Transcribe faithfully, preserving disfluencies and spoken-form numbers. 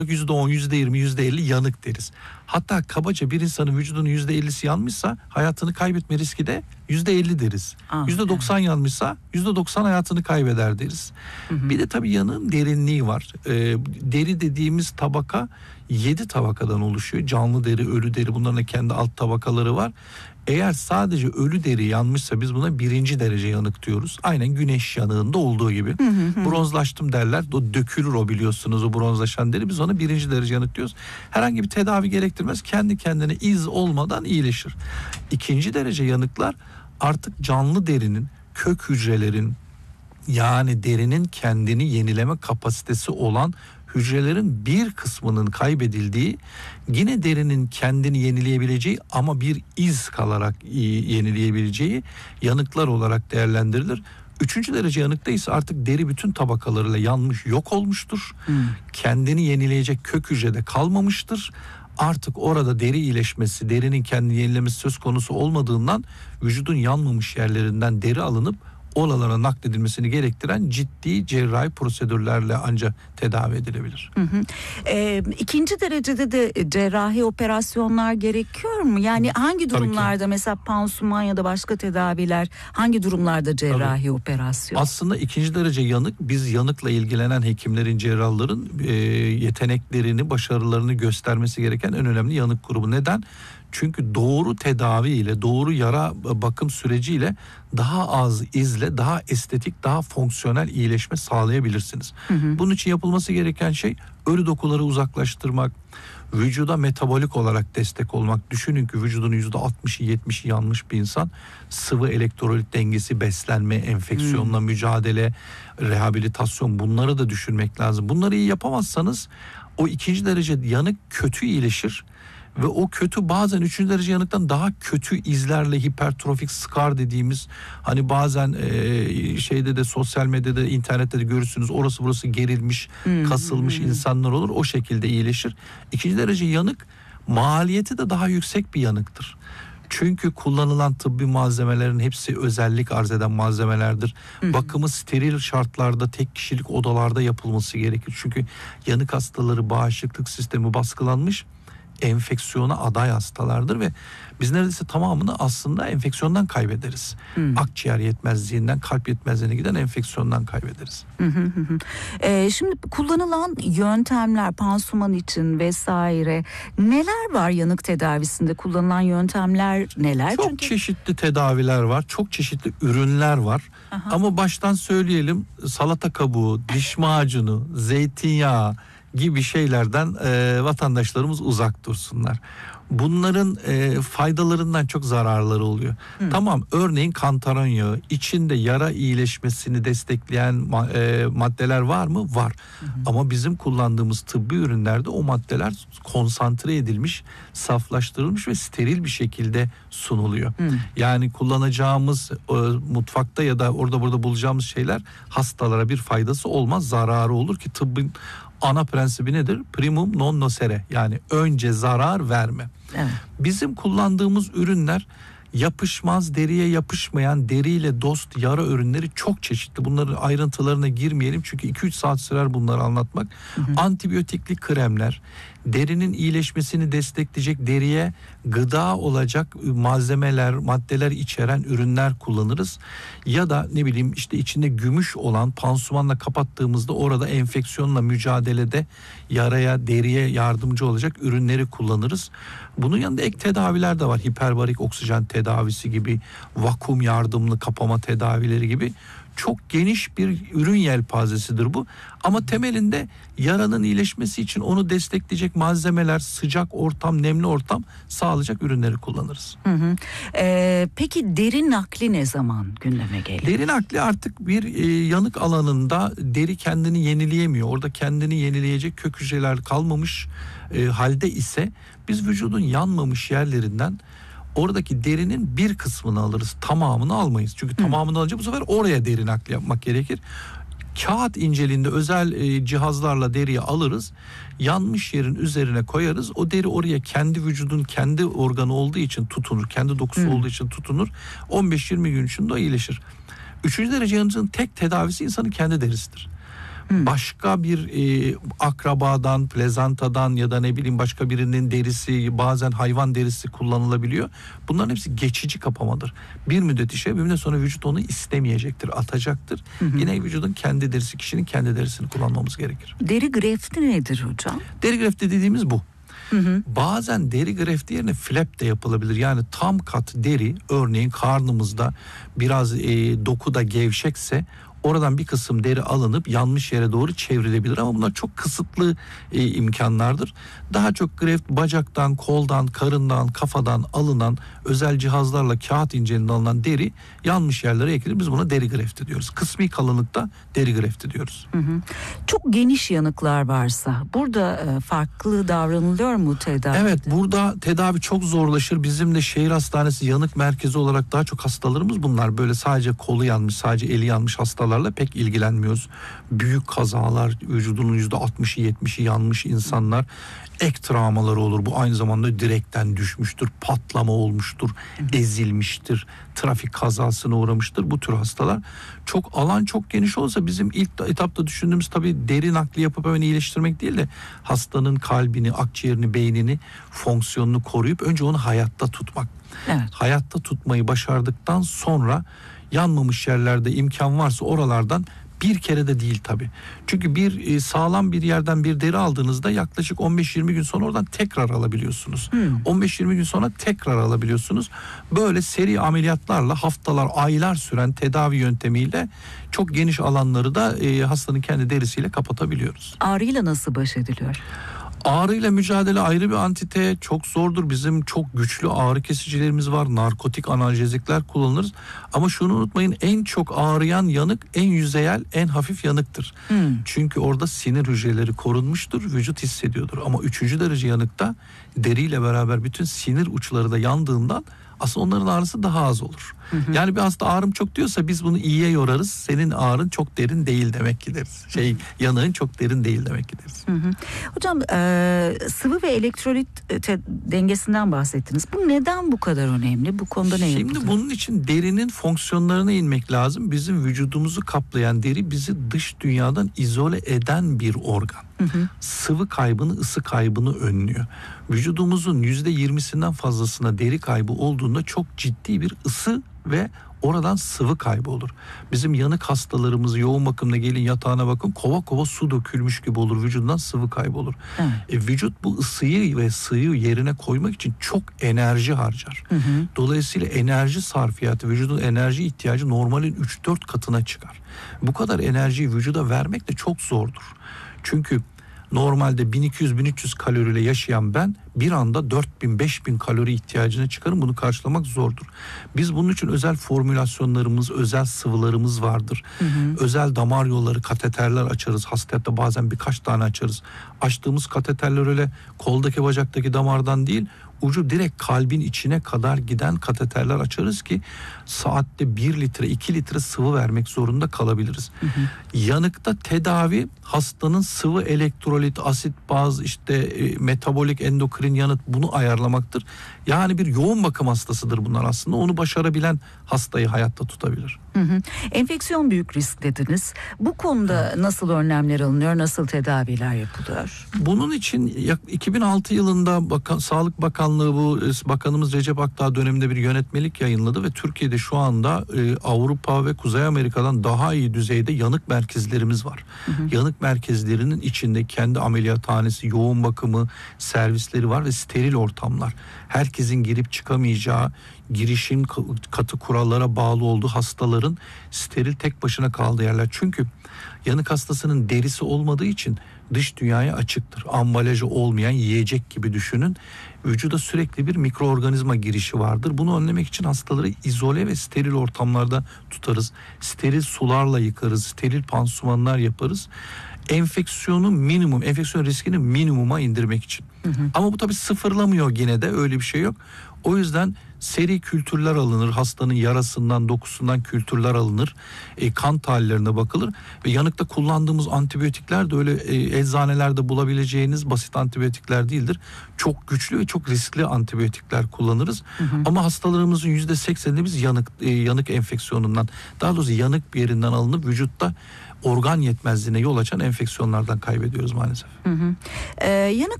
yüzde on, yüzde yirmi, yüzde elli yanık deriz. Hatta kabaca bir insanın vücudunun yüzde ellisi yanmışsa hayatını kaybetme riski de yüzde elli deriz. Aa, yüzde doksan evet. yanmışsa yüzde doksan hayatını kaybeder deriz. Hı hı. Bir de tabii yanığın derinliği var. Ee, deri dediğimiz tabaka yedi tabakadan oluşuyor. Canlı deri, ölü deri, bunların kendi alt tabakaları var. Eğer sadece ölü deri yanmışsa biz buna birinci derece yanık diyoruz. Aynen güneş yanığında olduğu gibi. Hı hı hı. Bronzlaştım derler. O dökülür, o biliyorsunuz, o bronzlaşan deri. Biz ona birinci derece yanık diyoruz. Herhangi bir tedavi gerektirmez. Kendi kendine iz olmadan iyileşir. İkinci derece yanıklar artık canlı derinin, kök hücrelerin, yani derinin kendini yenileme kapasitesi olan hücrelerin bir kısmının kaybedildiği, yine derinin kendini yenileyebileceği ama bir iz kalarak yenileyebileceği yanıklar olarak değerlendirilir. Üçüncü derece yanıkta ise artık deri bütün tabakalarıyla yanmış, yok olmuştur. Hmm. Kendini yenileyecek kök hücrede kalmamıştır. Artık orada deri iyileşmesi, derinin kendini yenilemesi söz konusu olmadığından vücudun yanmamış yerlerinden deri alınıp oralara nakledilmesini gerektiren ciddi cerrahi prosedürlerle ancak tedavi edilebilir. Hı hı. E, ikinci derecede de cerrahi operasyonlar gerekiyor mu? Yani hangi durumlarda, mesela pansuman ya da başka tedaviler, hangi durumlarda cerrahi Tabii. operasyon? Aslında ikinci derece yanık, biz yanıkla ilgilenen hekimlerin, cerrahların e, yeteneklerini, başarılarını göstermesi gereken en önemli yanık grubu. Neden? Çünkü doğru tedavi ile, doğru yara bakım süreciyle daha az izle, daha estetik, daha fonksiyonel iyileşme sağlayabilirsiniz. Hı hı. Bunun için yapılması gereken şey ölü dokuları uzaklaştırmak, vücuda metabolik olarak destek olmak. Düşünün ki vücudun yüzde altmışı yetmişi yanmış bir insan, sıvı elektrolit dengesi, beslenme, enfeksiyonla hmm. mücadele, rehabilitasyon, bunları da düşünmek lazım. Bunları iyi yapamazsanız o ikinci derece yanık kötü iyileşir. Ve o kötü bazen üçüncü derece yanıktan daha kötü izlerle, hipertrofik scar dediğimiz, hani bazen e, şeyde de, sosyal medyada, internette de görürsünüz, orası burası gerilmiş, hmm. kasılmış hmm. insanlar olur, o şekilde iyileşir. İkinci derece yanık maliyeti de daha yüksek bir yanıktır. Çünkü kullanılan tıbbi malzemelerin hepsi özellik arz eden malzemelerdir. Hı. Bakımı steril şartlarda, tek kişilik odalarda yapılması gerekir. Çünkü yanık hastaları bağışıklık sistemi baskılanmış, enfeksiyona aday hastalardır ve biz neredeyse tamamını aslında enfeksiyondan kaybederiz. Hmm. Akciğer yetmezliğinden, kalp yetmezliğine giden enfeksiyondan kaybederiz. Hı hı hı. Ee, şimdi kullanılan yöntemler, pansuman için vesaire, neler var yanık tedavisinde? Kullanılan yöntemler neler? Çok Çünkü... çeşitli tedaviler var, çok çeşitli ürünler var. Aha. Ama baştan söyleyelim, salata kabuğu, diş macunu, zeytinyağı gibi şeylerden e, vatandaşlarımız uzak dursunlar. Bunların e, faydalarından çok zararları oluyor. Hı. Tamam, örneğin kantaron yağı, içinde yara iyileşmesini destekleyen ma- e, maddeler var mı? Var. Hı hı. Ama bizim kullandığımız tıbbi ürünlerde o maddeler konsantre edilmiş, saflaştırılmış ve steril bir şekilde sunuluyor. Hı. Yani kullanacağımız e, mutfakta ya da orada burada bulacağımız şeyler hastalara bir faydası olmaz, zararı olur ki tıbbın ana prensibi nedir? Primum non nocere, yani önce zarar verme. Evet. Bizim kullandığımız ürünler yapışmaz, deriye yapışmayan, deriyle dost yara ürünleri çok çeşitli. Bunların ayrıntılarına girmeyelim çünkü iki üç saat sürer bunları anlatmak. Hı hı. Antibiyotikli kremler, derinin iyileşmesini destekleyecek, deriye gıda olacak malzemeler, maddeler içeren ürünler kullanırız. Ya da ne bileyim işte içinde gümüş olan, pansumanla kapattığımızda orada enfeksiyonla mücadelede yaraya, deriye yardımcı olacak ürünleri kullanırız. Bunun yanında ek tedaviler de var. Hiperbarik oksijen tedavisi gibi, vakum yardımlı kapama tedavileri gibi çok geniş bir ürün yelpazesidir bu. Ama temelinde yaranın iyileşmesi için onu destekleyecek malzemeler, sıcak ortam, nemli ortam sağlayacak ürünleri kullanırız. Hı hı. Ee, peki deri nakli ne zaman gündeme geliyor? Deri nakli artık bir e, yanık alanında deri kendini yenileyemiyor. Orada kendini yenileyecek kök hücreler kalmamış e, halde ise biz vücudun yanmamış yerlerinden oradaki derinin bir kısmını alırız, tamamını almayız. Çünkü Hı. tamamını alınca bu sefer oraya deri nakli yapmak gerekir. Kağıt inceliğinde özel e, cihazlarla deriyi alırız, yanmış yerin üzerine koyarız. O deri oraya kendi vücudun kendi organı olduğu için tutunur, kendi dokusu Hı. olduğu için tutunur. on beş yirmi gün içinde o iyileşir. Üçüncü derece yanıcının tek tedavisi insanın kendi derisidir. Başka bir e, akrabadan, plezantadan ya da ne bileyim başka birinin derisi, bazen hayvan derisi kullanılabiliyor. Bunların hepsi geçici kapamadır. Bir müddet işe, bir müddet sonra vücut onu istemeyecektir, atacaktır. Hı hı. Yine vücudun kendi derisi, kişinin kendi derisini kullanmamız gerekir. Deri grefti nedir hocam? Deri grefti dediğimiz bu. Hı hı. Bazen deri grefti yerine flap de yapılabilir. Yani tam kat deri, örneğin karnımızda biraz e, doku da gevşekse oradan bir kısım deri alınıp yanmış yere doğru çevrilebilir ama bunlar çok kısıtlı e, imkanlardır. Daha çok greft bacaktan, koldan, karından, kafadan alınan özel cihazlarla kağıt inceliğinde alınan deri yanmış yerlere ekilir. Biz buna deri grefti diyoruz. Kısmi kalınlıkta deri grefti diyoruz. Hı hı. Çok geniş yanıklar varsa burada e, farklı davranılıyor mu tedavi? Evet, burada tedavi çok zorlaşır. Bizim de şehir hastanesi yanık merkezi olarak daha çok hastalarımız bunlar. Böyle sadece kolu yanmış, sadece eli yanmış hastalarla pek ilgilenmiyoruz. Büyük kazalar, vücudunun yüzde altmışı yetmişi yanmış insanlar. Ek travmaları olur. Bu aynı zamanda direkten düşmüştür, patlama olmuştur, ezilmiştir, trafik kazasına uğramıştır. Bu tür hastalar. Çok alan çok geniş olsa bizim ilk etapta düşündüğümüz tabii deri nakli yapıp hemen iyileştirmek değil de hastanın kalbini, akciğerini, beynini, fonksiyonunu koruyup önce onu hayatta tutmak. Evet. Hayatta tutmayı başardıktan sonra yanmamış yerlerde imkan varsa oralardan bir kere de değil tabii. Çünkü bir e, sağlam bir yerden bir deri aldığınızda yaklaşık on beş yirmi gün sonra oradan tekrar alabiliyorsunuz. Hmm. on beş yirmi gün sonra tekrar alabiliyorsunuz. Böyle seri ameliyatlarla haftalar, aylar süren tedavi yöntemiyle çok geniş alanları da e, hastanın kendi derisiyle kapatabiliyoruz. Ağrıyla nasıl baş ediliyor? Ağrıyla mücadele ayrı bir antite, çok zordur. Bizim çok güçlü ağrı kesicilerimiz var. Narkotik analjezikler kullanırız. Ama şunu unutmayın, en çok ağrıyan yanık en yüzeyel, en hafif yanıktır. Hmm. Çünkü orada sinir hücreleri korunmuştur, vücut hissediyordur. Ama üçüncü derece yanıkta deriyle beraber bütün sinir uçları da yandığından aslında onların ağrısı daha az olur. Hı hı. Yani bir hasta ağrım çok diyorsa biz bunu iyiye yorarız. Senin ağrın çok derin değil demek ki deriz. Şey, yanığın çok derin değil demek ki deriz. Hı hı. Hocam e, sıvı ve elektrolit te, dengesinden bahsettiniz. Bu neden bu kadar önemli? Bu konuda ne yapılıyor? Şimdi bunun için derinin fonksiyonlarına inmek lazım. Bizim vücudumuzu kaplayan deri bizi dış dünyadan izole eden bir organ. Hı hı. Sıvı kaybını, ısı kaybını önlüyor. Vücudumuzun yüzde yirmisinden fazlasına deri kaybı olduğunda çok ciddi bir ısı ve oradan sıvı kaybı olur. Bizim yanık hastalarımız yoğun bakımda gelin yatağına bakın, kova kova su dökülmüş gibi olur, vücudundan sıvı kaybı olur. Evet. E, vücut bu ısıyı ve sıvıyı yerine koymak için çok enerji harcar. Hı hı. Dolayısıyla enerji sarfiyatı, vücudun enerji ihtiyacı normalin üç dört katına çıkar. Bu kadar enerjiyi vücuda vermek de çok zordur. Çünkü normalde bin iki yüz bin üç yüz kaloriyle yaşayan ben bir anda dört bin beş bin kalori ihtiyacına çıkarım. Bunu karşılamak zordur. Biz bunun için özel formülasyonlarımız, özel sıvılarımız vardır. Hı hı. Özel damar yolları, kateterler açarız. Hasta bazen birkaç tane açarız. Açtığımız kateterler öyle koldaki bacaktaki damardan değil, ucu direkt kalbin içine kadar giden kateterler açarız ki saatte bir litre iki litre sıvı vermek zorunda kalabiliriz. Hı hı. Yanıkta tedavi hastanın sıvı, elektrolit, asit, baz, işte e, metabolik, endokrin yanıt, bunu ayarlamaktır. Yani bir yoğun bakım hastasıdır bunlar aslında. Onu başarabilen hastayı hayatta tutabilir. Hı hı. Enfeksiyon büyük risk dediniz. Bu konuda evet. nasıl önlemler alınıyor, nasıl tedaviler yapılıyor? Bunun için iki bin altı yılında Bakan, Sağlık Bakanlığı, bu Bakanımız Recep Akdağ döneminde bir yönetmelik yayınladı ve Türkiye'de şu anda e, Avrupa ve Kuzey Amerika'dan daha iyi düzeyde yanık merkezlerimiz var. Hı hı. Yanık merkezlerinin içinde kendi ameliyathanesi, yoğun bakımı, servisleri var ve steril ortamlar. Herkesin girip çıkamayacağı, girişin katı kurallara bağlı olduğu hastaların steril tek başına kaldığı yerler. Çünkü yanık hastasının derisi olmadığı için dış dünyaya açıktır. Ambalajı olmayan yiyecek gibi düşünün. Vücuda sürekli bir mikroorganizma girişi vardır. Bunu önlemek için hastaları izole ve steril ortamlarda tutarız. Steril sularla yıkarız. Steril pansumanlar yaparız. Enfeksiyonu minimum, enfeksiyon riskini minimuma indirmek için. Hı hı. Ama bu tabii sıfırlamıyor, yine de öyle bir şey yok. O yüzden Seri kültürler alınır. Hastanın yarasından, dokusundan kültürler alınır. E, kan tahlillerine bakılır. Ve yanıkta kullandığımız antibiyotikler de öyle e, eczanelerde bulabileceğiniz basit antibiyotikler değildir. Çok güçlü ve çok riskli antibiyotikler kullanırız. Hı hı. Ama hastalarımızın yüzde seksenini biz yanık e, yanık enfeksiyonundan, daha doğrusu yanık bir yerinden alınıp vücutta organ yetmezliğine yol açan enfeksiyonlardan kaybediyoruz maalesef. Hı hı. Ee, yanık